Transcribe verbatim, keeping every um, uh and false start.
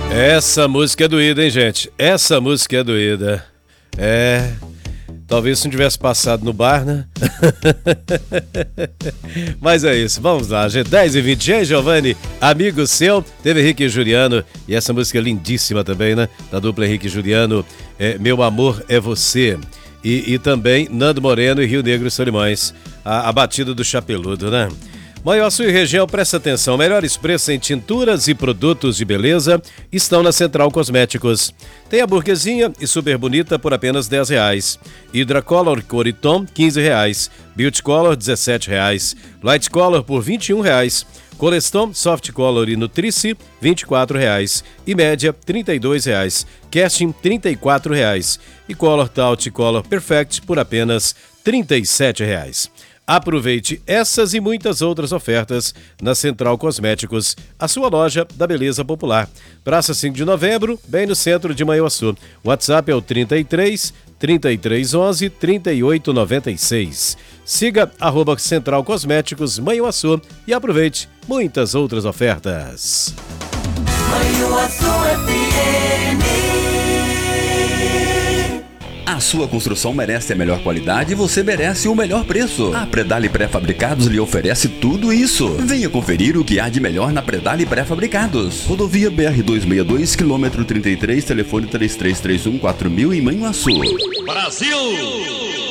Essa música é doída, hein, gente? Essa música é doída. É... Talvez se não tivesse passado no bar, né? Mas é isso, vamos lá, gente. dez e vinte, hein, Giovanni? Amigo seu, teve Henrique e Juliano. E essa música é lindíssima também, né? Da dupla Henrique e Juliano, é, Meu Amor é Você. E, e também Nando Moreno e Rio Negro e Solimões. A, a batida do Chapeludo, né? Manhuaçu e região, presta atenção, melhores preços em tinturas e produtos de beleza estão na Central Cosméticos. Tem a burguesinha e super bonita por apenas dez reais. Hidracolor Cor e Tom, quinze reais. Beauty Color, dezessete reais. Light Color por vinte e um reais. Coleston, Soft Color e Nutrici, vinte e quatro reais. E média, trinta e dois reais. Casting, trinta e quatro reais. E Color Taut Color Perfect por apenas trinta e sete reais. Aproveite essas e muitas outras ofertas na Central Cosméticos, a sua loja da beleza popular. Praça cinco de novembro, bem no centro de Manhuaçu. O WhatsApp é o trinta e três, trinta e três onze, trinta e oito noventa e seis. Siga arroba Central Cosméticos Manhuaçu e aproveite muitas outras ofertas. Manhuaçu F M. A sua construção merece a melhor qualidade e você merece o melhor preço. A Predale Pré-Fabricados lhe oferece tudo isso. Venha conferir o que há de melhor na Predale Pré-Fabricados. Rodovia B R duzentos e sessenta e dois, quilômetro trinta e três, telefone três três três um quatro mil em Manhuaçu. Brasil!